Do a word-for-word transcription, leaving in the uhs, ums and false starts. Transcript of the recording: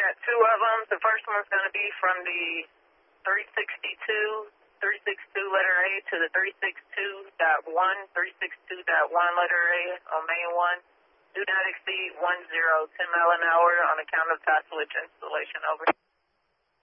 got two of them. The first one's going to be from the three sixty-two, three sixty-two letter A to the three sixty-two dot one, three sixty-two dot one letter A on main one. Do not exceed one zero, ten mile an hour on account of task switch installation. Over.